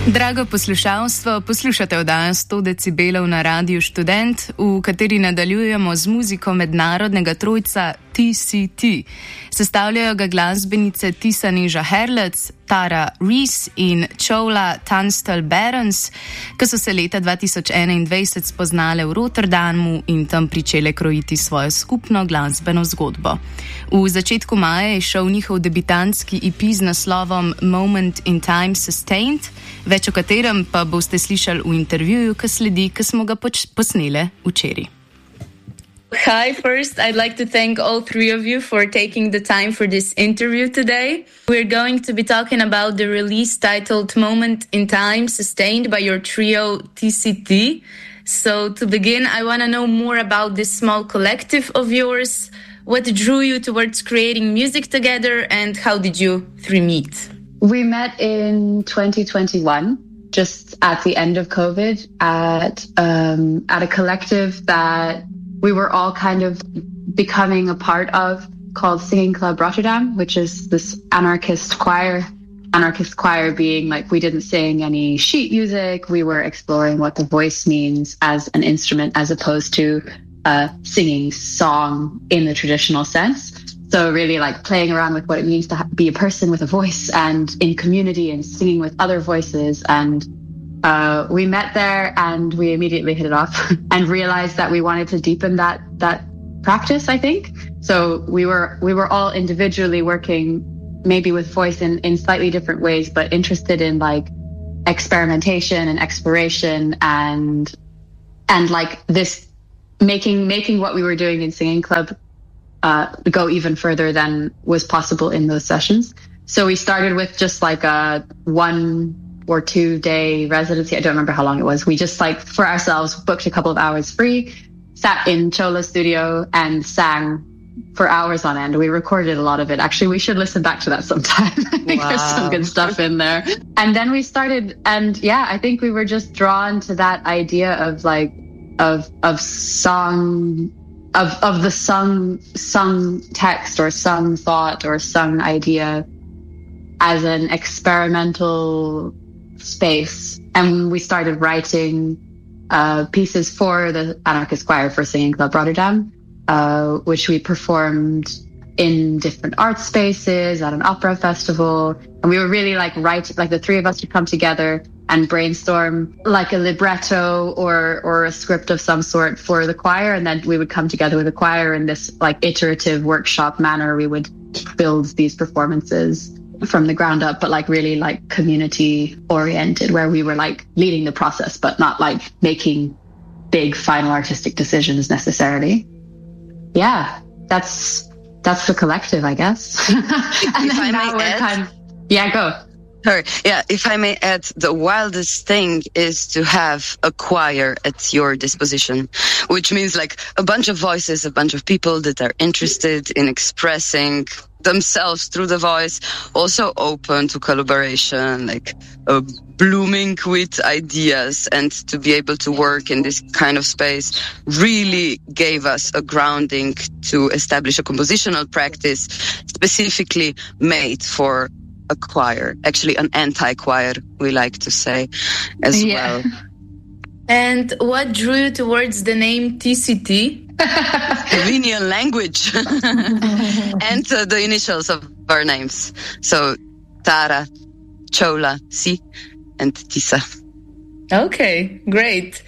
Drago poslušalstvo, poslušate oddajo 100 decibelov na Radiu Študent, v kateri nadaljujemo z muziko mednarodnega trojca TCT. Sestavljajo ga glasbenice Tisani Herlec, Tara Reese in Chola Tunstall-Barons, ki so se leta 2021 spoznale v Rotterdamu in tam pričele krojiti svojo skupno glasbeno zgodbo. V začetku maja je šel njihov debitantski EP z naslovom Moment in Time Sustained, več o katerem pa boste slišali v intervjuju, ki sledi, ki smo ga posnele včeraj. Hi, first I'd like to thank all three of you for taking the time for this interview today. We're going to be talking about the release titled Moment in Time Sustained by your trio TCT. So to begin, I want to know more about this small collective of yours. What drew you towards creating music together and how did you three meet? We met in 2021, just at the end of COVID, at a collective that we were all kind of becoming a part of, called Singing Club Rotterdam, which is this anarchist choir. Anarchist choir being like, we didn't sing any sheet music. We were exploring what the voice means as an instrument, as opposed to singing song in the traditional sense. So really like playing around with what it means to be a person with a voice and in community and singing with other voices. And we met there and we immediately hit it off and realized that we wanted to deepen that practice, I think. So we were all individually working maybe with voice in slightly different ways, but interested in like experimentation and exploration and like this making what we were doing in Singing Club go even further than was possible in those sessions. So we started with just like a 1 or 2 day residency. I don't remember how long it was. We just like for ourselves booked a couple of hours free, sat in Chola's studio and sang for hours on end. We recorded a lot of it. Actually, we should listen back to that sometime. I think there's some good stuff in there. And then we started, and yeah, I think we were just drawn to that idea of like, of song, of the sung text or sung thought or sung idea as an experimental space. And we started writing pieces for the anarchist choir for Singing Club Rotterdam, which we performed in different art spaces at an opera festival. And we were really like the three of us would come together and brainstorm like a libretto or a script of some sort for the choir. And then we would come together with the choir in this like iterative workshop manner. We would build these performances from the ground up, but like really like community oriented, where we were like leading the process, but not like making big final artistic decisions necessarily. Yeah, that's the collective, I guess. And then now we're kind of, yeah, go. Sorry. Yeah, if I may add, the wildest thing is to have a choir at your disposition, which means like a bunch of voices, a bunch of people that are interested in expressing themselves through the voice, also open to collaboration, like blooming with ideas, and to be able to work in this kind of space really gave us a grounding to establish a compositional practice specifically made for a choir, actually an anti-choir, we like to say as well. And what drew you towards the name TCT? Slovenian language and the initials of our names. So Tara, Chola, Si, and Tisa. Okay, great.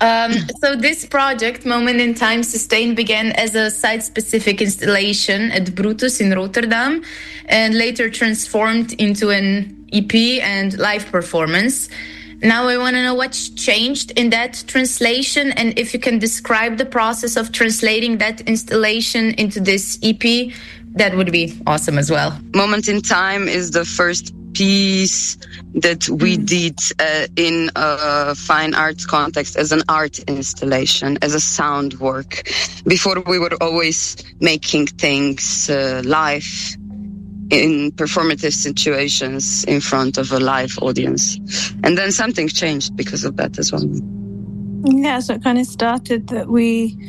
So this project, Moment in Time Sustained, began as a site-specific installation at Brutus in Rotterdam and later transformed into an EP and live performance. Now I want to know what's changed in that translation and if you can describe the process of translating that installation into this EP, that would be awesome as well. Moment in Time is the first piece that we did in a fine arts context as an art installation, as a sound work. Before we were always making things live in performative situations in front of a live audience. And then something changed because of that as well. Yeah, so it kind of started that we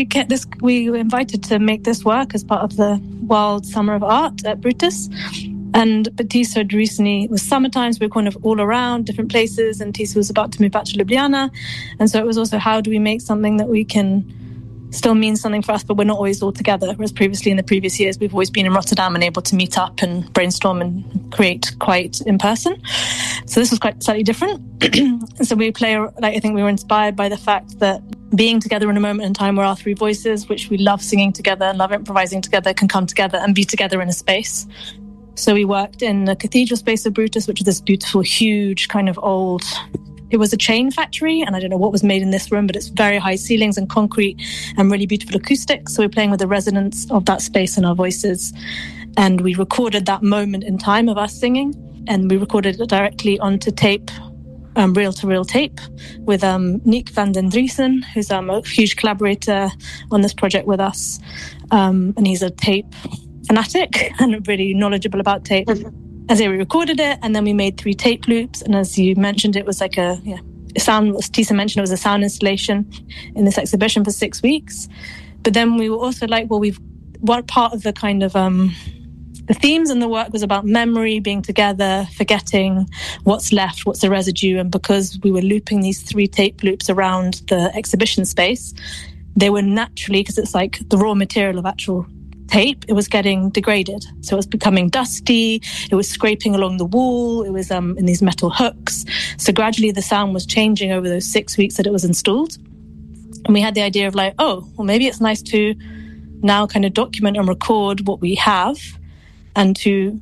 were invited to make this work as part of the World Summer of Art at Brutus. But Tisa had recently, it was summertime, so we were kind of all around different places, and Tisa was about to move back to Ljubljana. And so it was also, how do we make something that we can still mean something for us, but we're not always all together. Whereas previously in the previous years, we've always been in Rotterdam and able to meet up and brainstorm and create quite in person. So this was quite slightly different. And so we play, like, I think we were inspired by the fact that being together in a moment in time where our three voices, which we love singing together and love improvising together, can come together and be together in a space. So we worked in the cathedral space of Brutus, which is this beautiful, huge kind of old... It was a chain factory, and I don't know what was made in this room, but it's very high ceilings and concrete and really beautiful acoustics. So we're playing with the resonance of that space in our voices. And we recorded that moment in time of us singing, and we recorded it directly onto tape, reel-to-reel tape, with Nick van den Driesen, who's a huge collaborator on this project with us. And he's a tape fanatic and really knowledgeable about tape. As we recorded it, and then we made 3 tape loops. And as you mentioned, it was like a sound, as Tisa mentioned, it was a sound installation in this exhibition for 6 weeks. But then we were also like, one part of the kind of the themes in the work was about memory, being together, forgetting what's left, what's the residue. And because we were looping these 3 tape loops around the exhibition space, they were naturally, because it's like the raw material of actual tape, it was getting degraded. So it was becoming dusty, it was scraping along the wall, it was in these metal hooks. So gradually the sound was changing over those 6 weeks that it was installed. And we had the idea of like, maybe it's nice to now kind of document and record what we have and to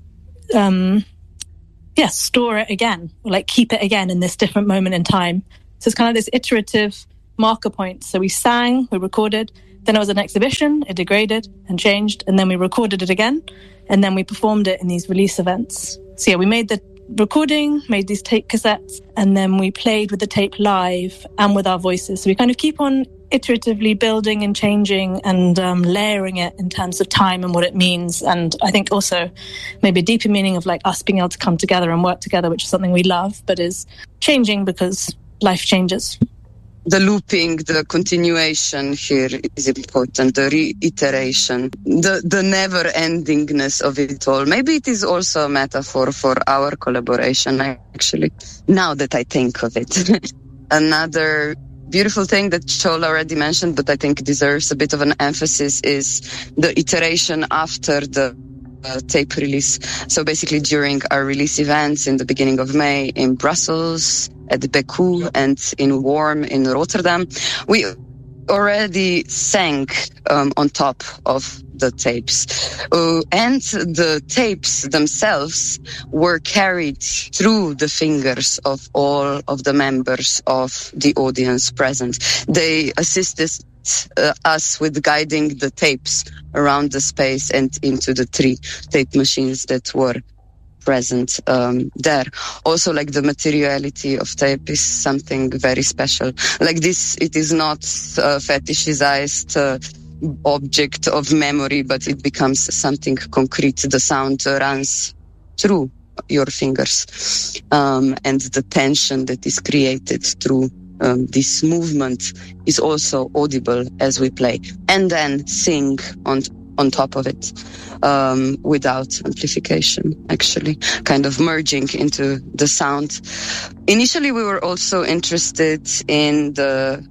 store it again, or like keep it again in this different moment in time. So it's kind of this iterative marker point. So we sang, we recorded, then it was an exhibition, it degraded and changed, and then we recorded it again, and then we performed it in these release events. So we made the recording, made these tape cassettes, and then we played with the tape live and with our voices. So we kind of keep on iteratively building and changing and layering it in terms of time and what it means. And I think also maybe a deeper meaning of like us being able to come together and work together, which is something we love, but is changing because life changes. The looping, the continuation here is important, the reiteration, the never-endingness of it all. Maybe it is also a metaphor for our collaboration, actually, now that I think of it. Another beautiful thing that Chola already mentioned, but I think deserves a bit of an emphasis, is the iteration after the tape release. So basically during our release events in the beginning of May in Brussels, at the Beku, and in Worm in Rotterdam, we already sang on top of the tapes. And the tapes themselves were carried through the fingers of all of the members of the audience present. They assisted us with guiding the tapes around the space and into the 3 tape machines that were present there. Also, like the materiality of tape is something very special. Like this, it is not a fetishized object of memory, but it becomes something concrete. The sound runs through your fingers, and the tension that is created through this movement is also audible as we play, and then sing on top of it, without amplification, actually, kind of merging into the sound. Initially, we were also interested in the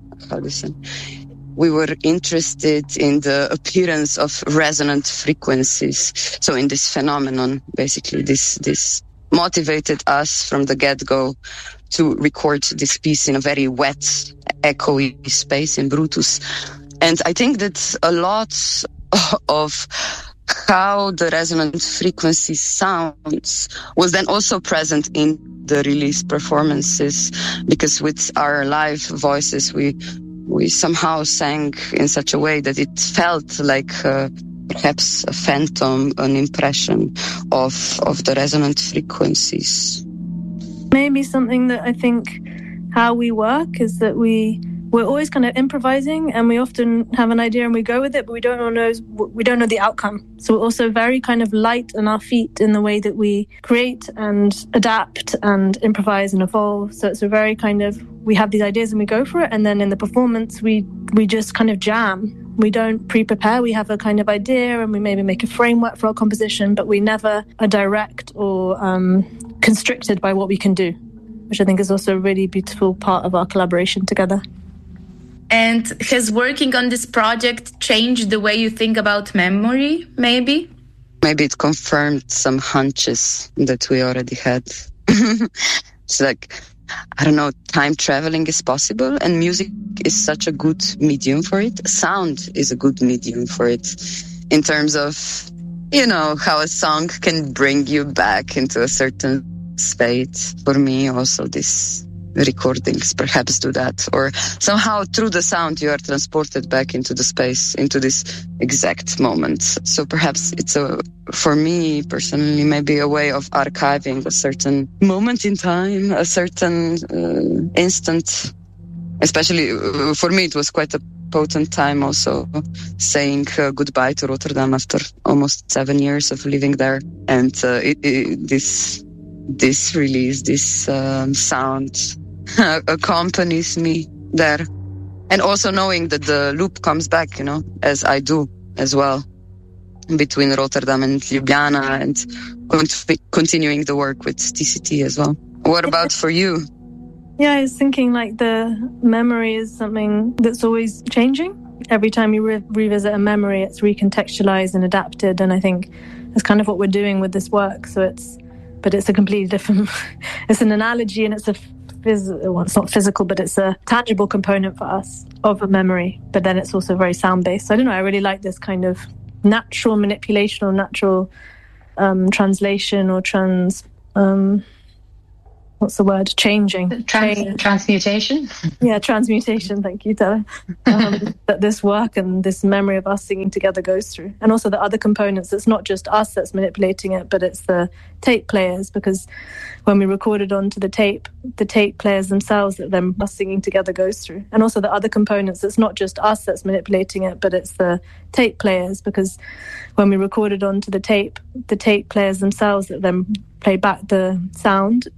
appearance of resonant frequencies. So in this phenomenon, basically, this motivated us from the get-go to record this piece in a very wet, echoey space in Brutus. And I think that a lot of how the resonant frequency sounds was then also present in the release performances, because with our live voices, we somehow sang in such a way that it felt like perhaps a phantom, an impression of the resonant frequencies. Maybe something that I think how we work is that we're always kind of improvising, and we often have an idea and we go with it, but we don't know the outcome. So we're also very kind of light on our feet in the way that we create and adapt and improvise and evolve. So it's a very kind of, we have these ideas and we go for it, and then in the performance we just kind of jam. We don't pre-prepare. We have a kind of idea and we maybe make a framework for our composition, but we never are direct or constricted by what we can do, which I think is also a really beautiful part of our collaboration together. And has working on this project changed the way you think about memory, maybe? Maybe it confirmed some hunches that we already had. It's like, I don't know, time traveling is possible, and music is such a good medium for it. Sound is a good medium for it in terms of, you know, how a song can bring you back into a certain state. For me, also, these recordings perhaps do that, or somehow through the sound you are transported back into the space, into this exact moment. So perhaps it's for me personally, maybe a way of archiving a certain moment in time, a certain instant. Especially for me, it was quite a potent time also, saying goodbye to Rotterdam after almost 7 years of living there. And this release, this sound accompanies me there. And also knowing that the loop comes back, you know, as I do as well, between Rotterdam and Ljubljana, and continuing the work with TCT as well. What about for you? Yeah, I was thinking like the memory is something that's always changing. Every time you revisit a memory, it's recontextualized and adapted. And I think that's kind of what we're doing with this work. So it's a completely different, it's an analogy, and it's it's not physical, but it's a tangible component for us of a memory. But then it's also very sound-based. So I don't know, I really like this kind of natural manipulation or natural translation or changing. Transmutation? Yeah, transmutation. Thank you, Tara. That this work and this memory of us singing together goes through. And also the other components, it's not just us that's manipulating it, but it's the tape players, because when we recorded onto the tape players themselves that then us singing together goes through. And also the other components, it's not just us that's manipulating it, but it's the tape players, because when we recorded onto the tape players themselves that then play back the sound